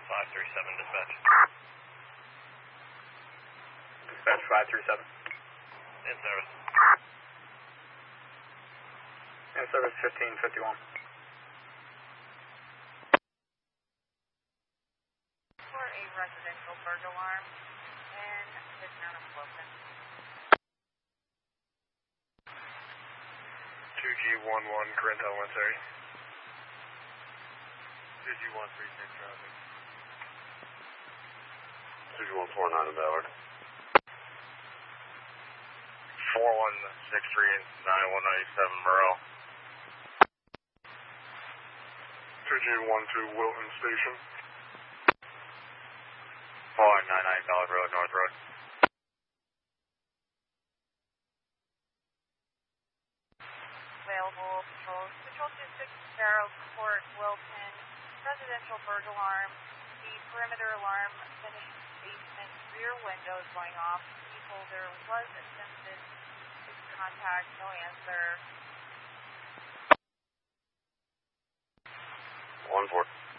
537 dispatch. Dispatch 537. In service. In service 1551. For a residential burglar alarm in the town of Wilson. 2G11 current elementary. 2G136 traffic. 2G149 in Ballard. 4163 and 9197 Morel. 2G12 Wilton Station. 4199 Ballard Road, North Road. Available patrols. Patrol 26 Sparrow Court, Wilton. Residential burglar alarm. The perimeter alarm finished basement rear windows going off. Key holder was attempted to contact, no answer. 1-4.